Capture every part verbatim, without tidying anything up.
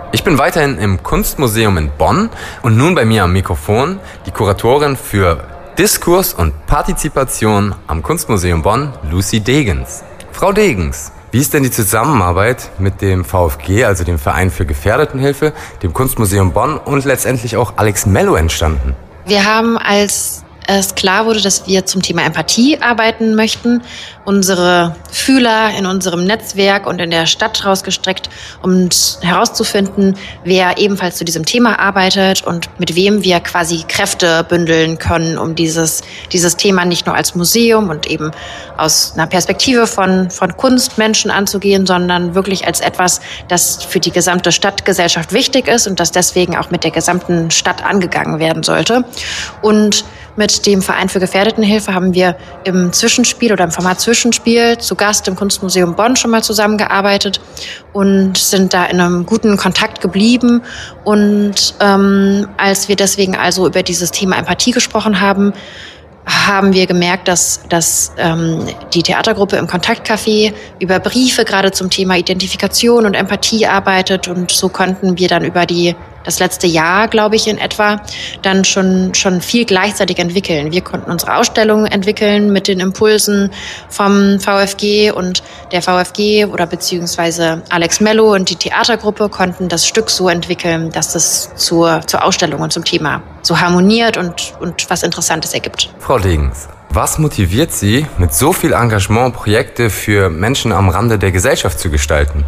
Ich bin weiterhin im Kunstmuseum in Bonn und nun bei mir am Mikrofon die Kuratorin für Diskurs und Partizipation am Kunstmuseum Bonn, Lucy Degens. Frau Degens, wie ist denn die Zusammenarbeit mit dem V F G, also dem Verein für Gefährdetenhilfe, dem Kunstmuseum Bonn und letztendlich auch Alex Mello entstanden? Wir haben, als es klar wurde, dass wir zum Thema Empathie arbeiten möchten, unsere Fühler in unserem Netzwerk und in der Stadt rausgestreckt, um herauszufinden, wer ebenfalls zu diesem Thema arbeitet und mit wem wir quasi Kräfte bündeln können, um dieses, dieses Thema nicht nur als Museum und eben aus einer Perspektive von, von Kunstmenschen anzugehen, sondern wirklich als etwas, das für die gesamte Stadtgesellschaft wichtig ist und das deswegen auch mit der gesamten Stadt angegangen werden sollte. Und mit dem Verein für Gefährdetenhilfe haben wir im Zwischenspiel oder im Format Zwischenspiel zu Gast im Kunstmuseum Bonn schon mal zusammengearbeitet und sind da in einem guten Kontakt geblieben. Und ähm, als wir deswegen also über dieses Thema Empathie gesprochen haben, haben wir gemerkt, dass, dass ähm, die Theatergruppe im Kontaktcafé über Briefe gerade zum Thema Identifikation und Empathie arbeitet. Und so konnten wir dann über die das letzte Jahr, glaube ich, in etwa, dann schon, schon viel gleichzeitig entwickeln. Wir konnten unsere Ausstellung entwickeln mit den Impulsen vom V F G und der V F G oder beziehungsweise Alex Mello und die Theatergruppe konnten das Stück so entwickeln, dass es zur, zur Ausstellung und zum Thema so harmoniert und, und was Interessantes ergibt. Frau Degens, was motiviert Sie, mit so viel Engagement Projekte für Menschen am Rande der Gesellschaft zu gestalten?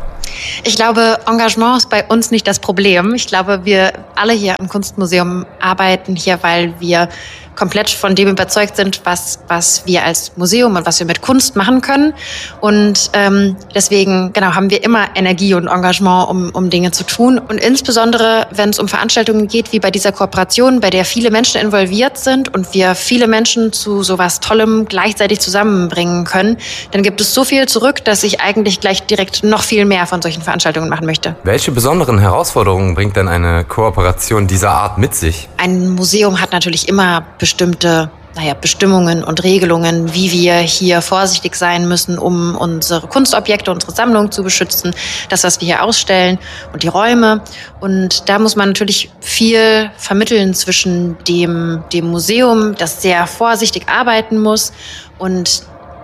Ich glaube, Engagement ist bei uns nicht das Problem. Ich glaube, wir alle hier im Kunstmuseum arbeiten hier, weil wir komplett von dem überzeugt sind, was, was wir als Museum und was wir mit Kunst machen können. Und ähm, deswegen genau, haben wir immer Energie und Engagement, um, um Dinge zu tun. Und insbesondere, wenn es um Veranstaltungen geht, wie bei dieser Kooperation, bei der viele Menschen involviert sind und wir viele Menschen zu sowas Tollem gleichzeitig zusammenbringen können, dann gibt es so viel zurück, dass ich eigentlich gleich direkt noch viel mehr von solchen Veranstaltungen machen möchte. Welche besonderen Herausforderungen bringt denn eine Kooperation dieser Art mit sich? Ein Museum hat natürlich immer bestimmte naja, Bestimmungen und Regelungen, wie wir hier vorsichtig sein müssen, um unsere Kunstobjekte, unsere Sammlung zu beschützen, das, was wir hier ausstellen und die Räume. Und da muss man natürlich viel vermitteln zwischen dem, dem Museum, das sehr vorsichtig arbeiten muss, und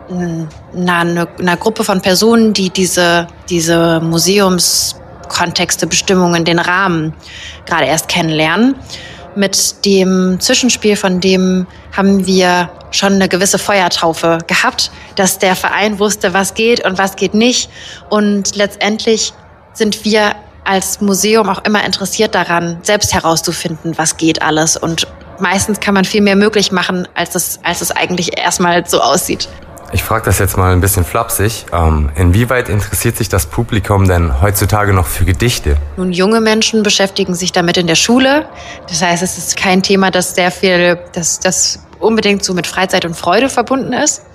einer, einer Gruppe von Personen, die diese, diese Museumskontexte, Bestimmungen, den Rahmen gerade erst kennenlernen. Mit dem Zwischenspiel, von dem haben wir schon eine gewisse Feuertaufe gehabt, dass der Verein wusste, was geht und was geht nicht. Und letztendlich sind wir als Museum auch immer interessiert daran, selbst herauszufinden, was geht alles. Und meistens kann man viel mehr möglich machen, als es, als es eigentlich erstmal so aussieht. Ich frage das jetzt mal ein bisschen flapsig. Ähm, inwieweit interessiert sich das Publikum denn heutzutage noch für Gedichte? Nun, junge Menschen beschäftigen sich damit in der Schule. Das heißt, es ist kein Thema, das sehr viel, das, das unbedingt so mit Freizeit und Freude verbunden ist.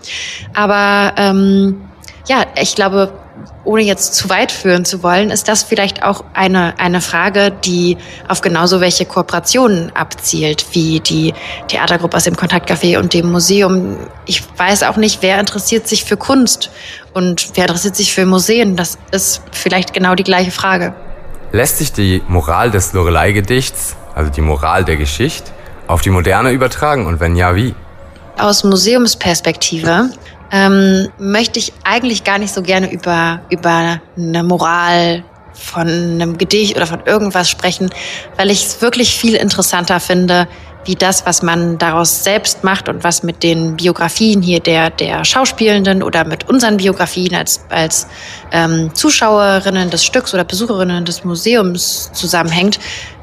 Aber ähm, ja, ich glaube, ohne jetzt zu weit führen zu wollen, ist das vielleicht auch eine, eine Frage, die auf genauso welche Kooperationen abzielt, wie die Theatergruppe aus dem Kontaktcafé und dem Museum. Ich weiß auch nicht, wer interessiert sich für Kunst und wer interessiert sich für Museen. Das ist vielleicht genau die gleiche Frage. Lässt sich die Moral des Loreley-Gedichts, also die Moral der Geschichte, auf die Moderne übertragen und wenn ja, wie? Aus Museumsperspektive ähm, möchte ich eigentlich gar nicht so gerne über, über eine Moral von einem Gedicht oder von irgendwas sprechen, weil ich es wirklich viel interessanter finde, wie das, was man daraus selbst macht und was mit den Biografien hier der, der Schauspielenden oder mit unseren Biografien als, als ähm, Zuschauerinnen des Stücks oder Besucherinnen des Museums zusammenhängt,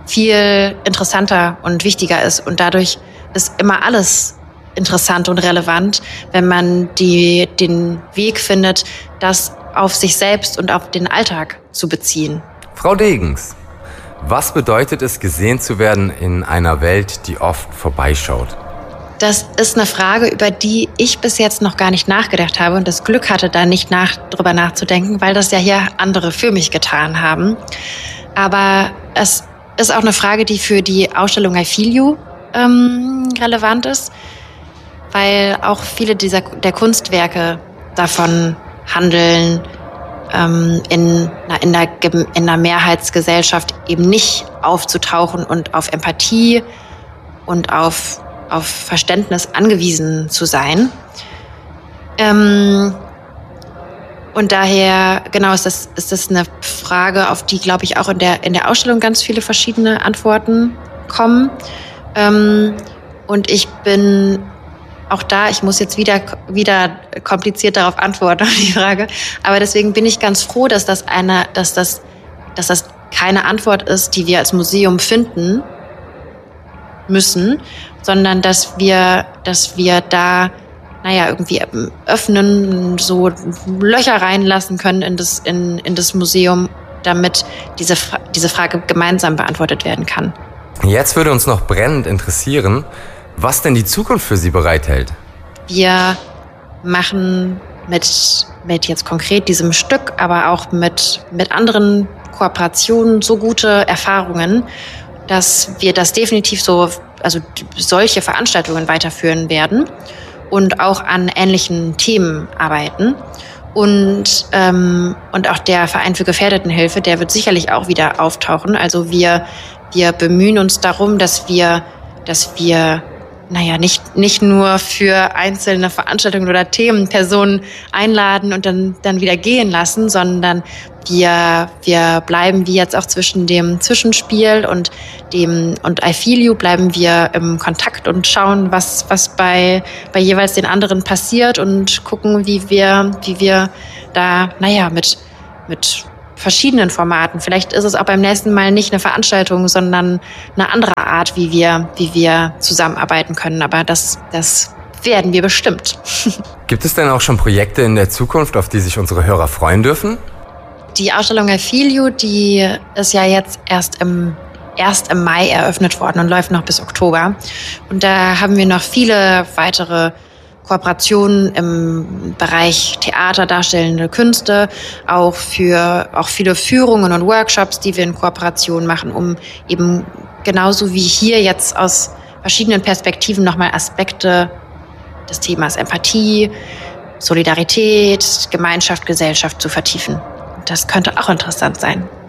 viel interessanter und wichtiger ist. Und dadurch ist immer alles interessant und relevant, wenn man die, den Weg findet, das auf sich selbst und auf den Alltag zu beziehen. Frau Degens, was bedeutet es, gesehen zu werden in einer Welt, die oft vorbeischaut? Das ist eine Frage, über die ich bis jetzt noch gar nicht nachgedacht habe und das Glück hatte, da nicht nach, drüber nachzudenken, weil das ja hier andere für mich getan haben. Aber es ist auch eine Frage, die für die Ausstellung I Feel You ähm, relevant ist, weil auch viele dieser der Kunstwerke davon handeln, ähm, in, na, in, der, in der Mehrheitsgesellschaft eben nicht aufzutauchen und auf Empathie und auf, auf Verständnis angewiesen zu sein. Ähm, und daher, genau, ist das, ist das eine Frage, auf die, glaube ich, auch in der, in der Ausstellung ganz viele verschiedene Antworten kommen. Ähm, und ich bin auch da, ich muss jetzt wieder, wieder kompliziert darauf antworten, auf die Frage. Aber deswegen bin ich ganz froh, dass das eine, dass das, dass das keine Antwort ist, die wir als Museum finden müssen, sondern dass wir, dass wir da, naja, irgendwie öffnen, so Löcher reinlassen können in das, in, in das Museum, damit diese, diese Frage gemeinsam beantwortet werden kann. Jetzt würde uns noch brennend interessieren, was denn die Zukunft für Sie bereithält. Wir machen mit, mit jetzt konkret diesem Stück, aber auch mit, mit anderen Kooperationen so gute Erfahrungen, dass wir das definitiv so, also solche Veranstaltungen weiterführen werden und auch an ähnlichen Themen arbeiten. Und, ähm, und auch der Verein für Gefährdetenhilfe, der wird sicherlich auch wieder auftauchen. Also wir, wir bemühen uns darum, dass wir, dass wir naja, nicht, nicht nur für einzelne Veranstaltungen oder Themen Personen einladen und dann, dann wieder gehen lassen, sondern wir, wir bleiben wie jetzt auch zwischen dem Zwischenspiel und dem, und I Feel You bleiben wir im Kontakt und schauen, was, was bei, bei jeweils den anderen passiert und gucken, wie wir, wie wir da, naja, mit, mit verschiedenen Formaten. Vielleicht ist es auch beim nächsten Mal nicht eine Veranstaltung, sondern eine andere Art, wie wir, wie wir zusammenarbeiten können. Aber das, das werden wir bestimmt. Gibt es denn auch schon Projekte in der Zukunft, auf die sich unsere Hörer freuen dürfen? Die Ausstellung I Feel You, die ist ja jetzt erst im, erst im Mai eröffnet worden und läuft noch bis Oktober. Und da haben wir noch viele weitere Kooperationen im Bereich Theater, darstellende Künste, auch für auch viele Führungen und Workshops, die wir in Kooperation machen, um eben genauso wie hier jetzt aus verschiedenen Perspektiven nochmal Aspekte des Themas Empathie, Solidarität, Gemeinschaft, Gesellschaft zu vertiefen. Das könnte auch interessant sein.